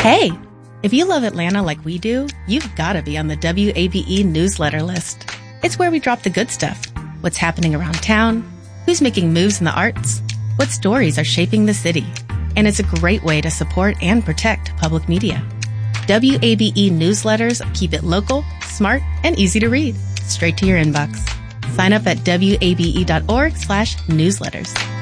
Hey, if you love Atlanta like we do, you've got to be on the WABE newsletter list. It's where we drop the good stuff. What's happening around town, who's making moves in the arts, what stories are shaping the city. And it's a great way to support and protect public media. WABE newsletters keep it local, smart, and easy to read, straight to your inbox. Sign up at wabe.org/newsletters.